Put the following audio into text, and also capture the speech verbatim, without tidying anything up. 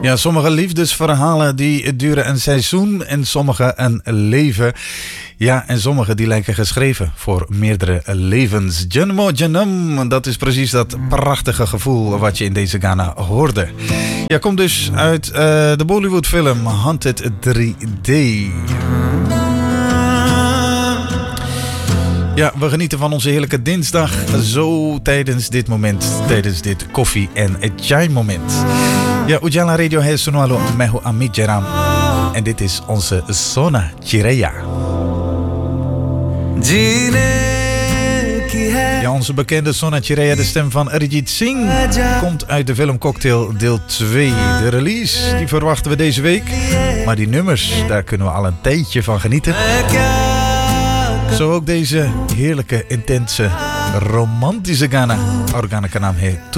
Ja, sommige liefdesverhalen die duren een seizoen en sommige een leven. Ja, en sommige die lijken geschreven voor meerdere levens. Janmo Janum, dat is precies dat prachtige gevoel wat je in deze Ghana hoorde. Ja, komt dus uit uh, de Bollywood film Haunted drie D. Ja, we genieten van onze heerlijke dinsdag zo tijdens dit moment, tijdens dit koffie- en chai moment. Ja, Ujala Radio hai Sunualo mehu Amit Jaram. En dit is onze Sona Chireya. Ja, onze bekende Sona Chireya, de stem van Arijit Singh, komt uit de film Cocktail deel twee. De release, die verwachten we deze week. Maar die nummers, daar kunnen we al een tijdje van genieten. Zo ook deze heerlijke, intense, romantische Ghana. Organa Kanam he.